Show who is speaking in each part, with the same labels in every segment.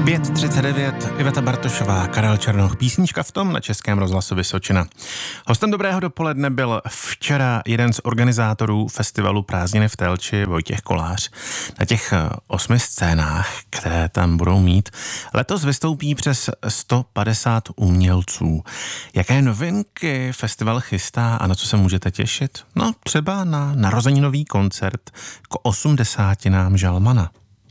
Speaker 1: 5:39, Iveta Bartošová, Karel Černoch, písnička v tom na Českém rozhlasu Vysočina. Hostem dobrého dopoledne byl včera jeden z organizátorů festivalu Prázdniny v Telči, Vojtěch Kolář. Na těch 8 scénách, které tam budou mít, letos vystoupí přes 150 umělců. Jaké novinky festival chystá a na co se můžete těšit? No třeba na narozeninový koncert k 80. Žalmana.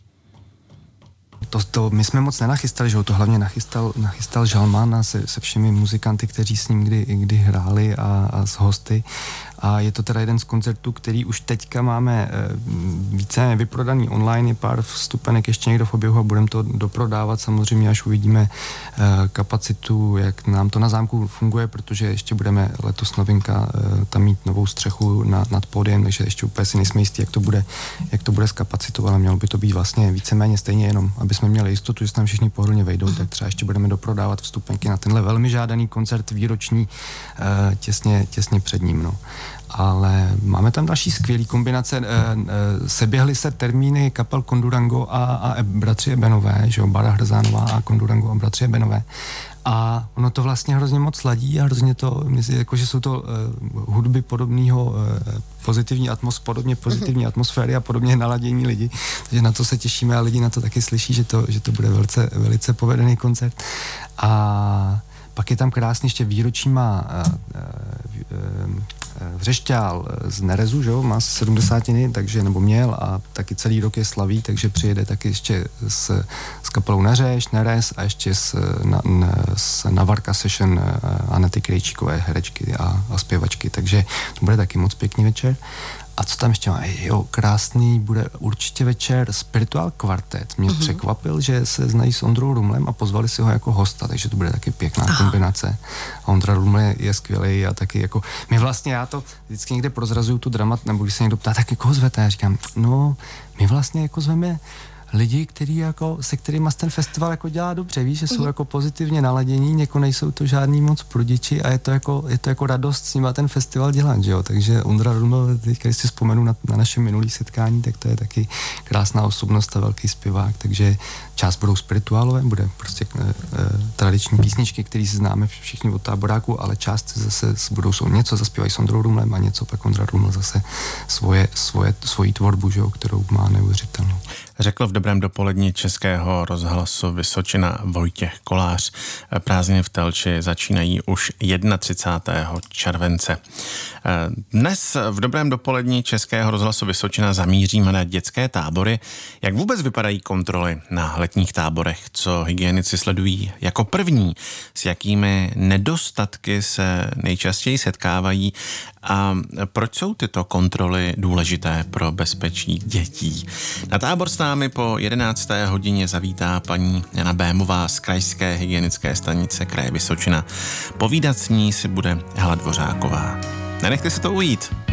Speaker 2: To my jsme moc nenachystali, že to hlavně nachystal Žalman se všemi muzikanty, kteří s ním kdy hráli a s hosty. A je to teda jeden z koncertů, který už teďka máme více vyprodaný online, je pár vstupenek ještě někdo v oběhu a budeme to doprodávat samozřejmě, až uvidíme kapacitu, jak nám to na zámku funguje, protože ještě budeme letos novinka tam mít novou střechu nad pódiem, takže ještě úplně si nejsme jistí, jak to bude s kapacitou, ale mělo by to být vlastně víceméně stejně jenom, aby jsme měli jistotu, že se tam všichni pohodlně vejdou, tak třeba ještě budeme doprodávat vstupenky na tenhle velmi žádaný koncert výroční těsně před ním, no. Ale máme tam další skvělý kombinace. Seběhly se termíny kapel Kondurango a bratři Ebenové, že jo, Bára Hrzánová a Kondurango a bratři Ebenové. A ono to vlastně hrozně moc ladí a hrozně to, myslím, jako, že jsou to hudby podobného podobně pozitivní atmosféry a podobně naladění lidi. Takže na to se těšíme a lidi na to taky slyší, že to bude velice, velice povedený koncert. A pak je tam krásně ještě výročí má Vřešťál z Nerezu, že jo, má 70, takže, nebo měl a taky celý rok je slaví, takže přijede taky ještě s kapelou Nerez a ještě s Navarka Session Anety Krejčíkové, herečky a zpěvačky, takže to bude taky moc pěkný večer. A co tam ještě má? Jo, krásný bude určitě večer Spiritual Quartet. Mě překvapil, že se znají s Ondrou Rumlem a pozvali si ho jako hosta, takže to bude taky pěkná kombinace. A Ondra Rumle je skvělý a taky jako... já to vždycky někde prozrazuju tu dramat, nebo když se někdo ptá, tak koho zvete? Já říkám, no, my vlastně jako zveme lidi, se kterými ten festival jako dělá dobře, víš, že jsou jako pozitivně naladění, jako nejsou to žádný moc prudiči a je to jako radost s nima ten festival dělat, že jo, takže Ondra Ruml, když si vzpomenu na naše minulý setkání, tak to je taky krásná osobnost a velký zpěvák, takže část budou spirituálové, bude prostě tradiční písničky, které si známe všichni od Táboráku, ale část zase budou něco zaspívají s Ondrou Rumlem a něco pak Ondra Ruml zase svoji tvorbu, že jo, kterou má neuvěřitelnou.
Speaker 1: Řekl v dobrém dopoledni Českého rozhlasu Vysočina Vojtěch Kolář. Prázdniny v Telči začínají už 31. července. Dnes v dobrém dopoledni Českého rozhlasu Vysočina zamíříme na dětské tábory. Jak vůbec vypadají kontroly na letních táborech? Co hygienici sledují jako první? S jakými nedostatky se nejčastěji setkávají? A proč jsou tyto kontroly důležité pro bezpečí dětí? Na tábor s námi po 11. hodině zavítá paní Jana Bémová z Krajské hygienické stanice kraje Vysočina. Povídat s ní si bude Hela Dvořáková. Nenechte se to ujít.